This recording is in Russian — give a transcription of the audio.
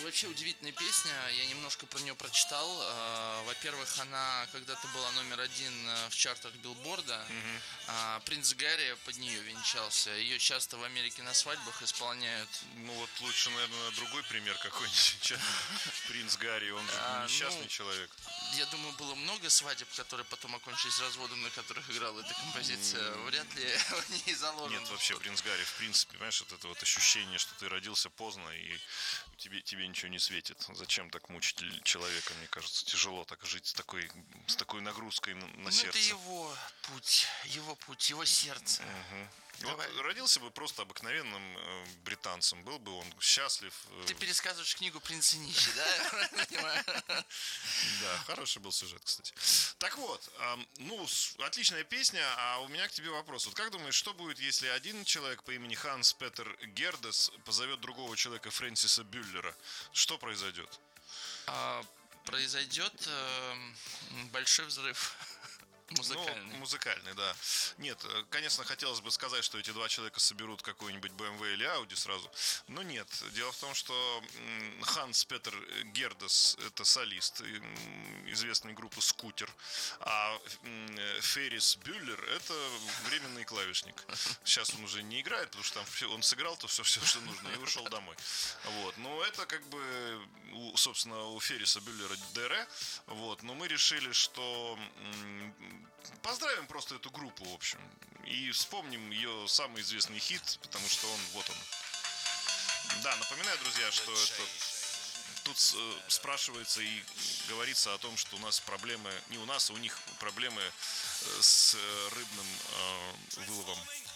вообще удивительная песня. Я немножко про нее прочитал. Во-первых, она когда-то была номер один в чартах Билборда. Принц Гарри под нее венчался. Ее часто в Америке на свадьбах исполняют. Ну вот лучше, наверное, другой пример какой-нибудь, чем Принц Гарри. Он же несчастный человек. Я думаю, было много свадеб, которые потом окончились разводом, на которых играла эта композиция. Вряд ли в ней заложено. Нет, вообще Принц Гарри, в принципе, понимаешь, вот это вот ощущение, что ты родился поздно и тебе ничего не светит. Зачем так мучить человека, мне кажется, тяжело так жить с такой нагрузкой на сердце. Это его путь, его сердце. Вот родился бы просто обыкновенным британцем, был бы он счастлив. Ты пересказываешь книгу «Принц и нищий», да? Да, хороший был сюжет, кстати. Так вот, отличная песня, а у меня к тебе вопрос. Вот как думаешь, что будет, если один человек по имени Ханс Петер Гердес позовет другого человека Фрэнсиса Бюллера? Что произойдет? Произойдет большой взрыв. Музыкальный. Ну, музыкальный, да. Нет, конечно, хотелось бы сказать, что эти два человека соберут какой-нибудь BMW или Audi сразу, но нет. Дело в том, что Ханс Петер Гердес – это солист известной группы «Скутер», а Феррис Бюллер – это временный клавишник. Сейчас он уже не играет, потому что там он сыграл то все, что нужно, и ушел домой. Вот. Но это как бы, собственно, у Ферриса Бюллера ДР. Вот. Но мы решили, что поздравим просто эту группу, в общем, и вспомним ее самый известный хит, потому что вот он. Да, напоминаю, друзья, что это тут спрашивается и говорится о том, что у нас проблемы, не у нас, а у них проблемы с рыбным выловом.